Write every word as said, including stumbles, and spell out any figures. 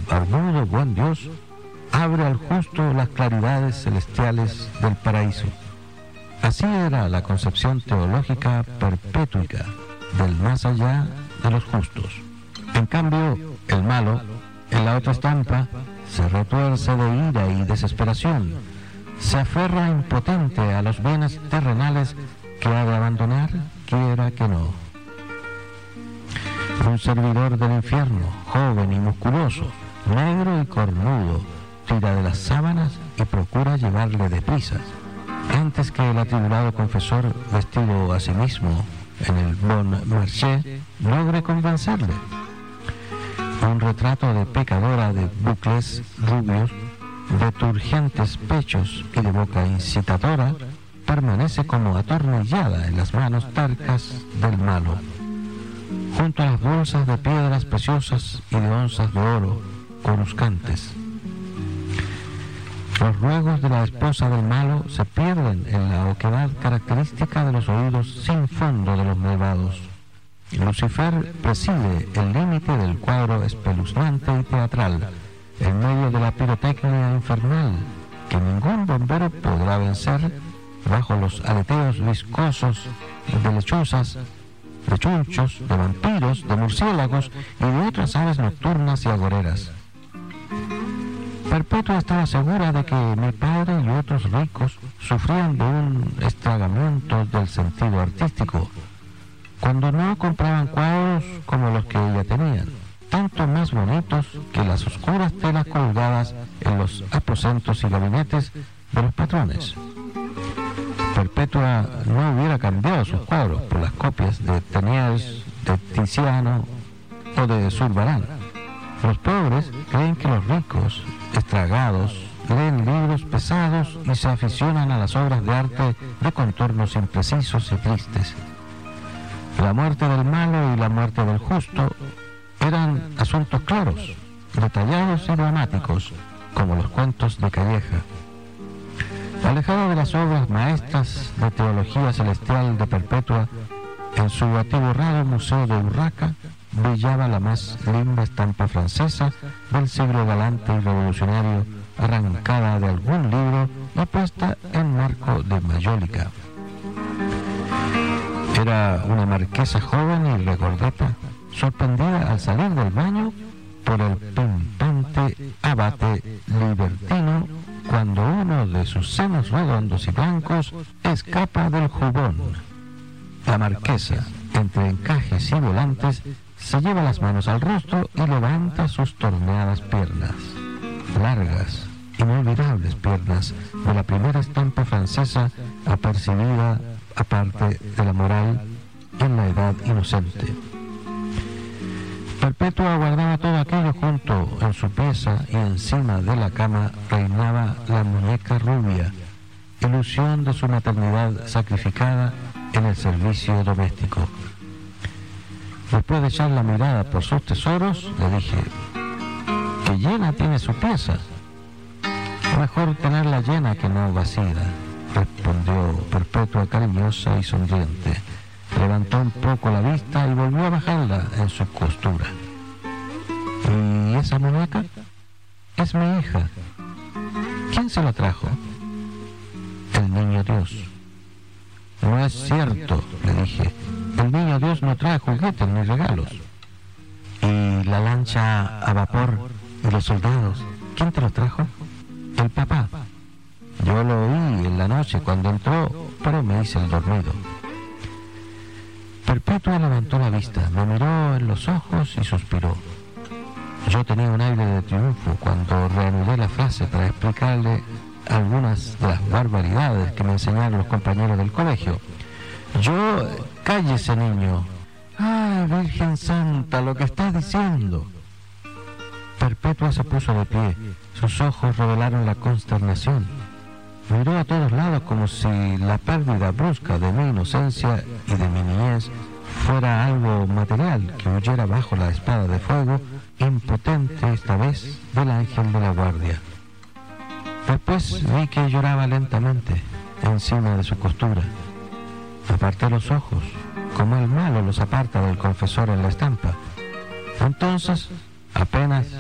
agudo buen Dios abre al justo las claridades celestiales del paraíso. Así era la concepción teológica perpétua del más allá de los justos. En cambio, el malo, en la otra estampa, se retuerce de ira y desesperación, se aferra impotente a los bienes terrenales que ha de abandonar, quiera que no. Un servidor del infierno, joven y musculoso, negro y cornudo, tira de las sábanas y procura llevarle deprisa, antes que el atribulado confesor, vestido a sí mismo en el Bon Marché, logre convencerle. Un retrato de pecadora de bucles rubios, de turgentes pechos y de boca incitadora, permanece como atornillada en las manos tercas del malo, junto a las bolsas de piedras preciosas y de onzas de oro coruscantes. Los ruegos de la esposa del malo se pierden en la oquedad característica de los oídos sin fondo de los malvados. Lucifer preside el límite del cuadro espeluznante y teatral, en medio de la pirotecnia infernal, que ningún bombero podrá vencer bajo los aleteos viscosos de lechuzas, de chunchos, de vampiros, de murciélagos y de otras aves nocturnas y agoreras. Perpetua estaba segura de que mi padre y otros ricos sufrían de un estragamiento del sentido artístico, cuando no compraban cuadros como los que ella tenía, tanto más bonitos que las oscuras telas colgadas en los aposentos y gabinetes de los patrones. Perpetua no hubiera cambiado sus cuadros por las copias de Teniers, de Tiziano o de Zurbarán. Los pobres creen que los ricos, estragados, leen libros pesados y se aficionan a las obras de arte de contornos imprecisos y tristes. La muerte del malo y la muerte del justo eran asuntos claros, detallados y dramáticos, como los cuentos de Calleja. Alejado de las obras maestras de teología celestial de Perpetua, en su atiborrado museo de Urraca brillaba la más linda estampa francesa del siglo galante y revolucionario, arrancada de algún libro y puesta en marco de mayólica. Era una marquesa joven y regordeta, sorprendida al salir del baño por el pimpante abate libertino, cuando uno de sus senos redondos y blancos escapa del jubón. La marquesa, entre encajes y volantes, se lleva las manos al rostro y levanta sus torneadas piernas, largas, inolvidables piernas de la primera estampa francesa apercibida aparte de la moral en la edad inocente. Perpetua guardaba todo aquello junto en su pieza y encima de la cama reinaba la muñeca rubia, ilusión de su maternidad sacrificada en el servicio doméstico. Después de echar la mirada por sus tesoros, le dije: «¿Qué llena tiene su pieza?» «Mejor tenerla llena que no vacía», respondió Perpetua cariñosa y sonriente. Levantó un poco la vista y volvió a bajarla en su costura. «¿Y esa muñeca?» «Es mi hija». «¿Quién se la trajo?» «El niño Dios». «No es cierto», le dije. «El niño Dios no trae juguetes ni regalos». «¿Y la lancha a vapor y los soldados? ¿Quién te los trajo?» «El papá». «Yo lo oí en la noche cuando entró, pero me hice el dormido». Perpetua levantó la vista, me miró en los ojos y suspiró. Yo tenía un aire de triunfo cuando reanudé la frase para explicarle algunas de las barbaridades que me enseñaron los compañeros del colegio. Yo... «Cállese, niño». «Ay, Virgen Santa, lo que estás diciendo». Perpetua se puso de pie, sus ojos revelaron la consternación. Miró a todos lados como si la pérdida brusca de mi inocencia y de mi niñez fuera algo material que huyera bajo la espada de fuego, impotente esta vez del ángel de la guardia. Después vi que lloraba lentamente encima de su costura. Aparté los ojos, como el malo los aparta del confesor en la estampa. Entonces, apenas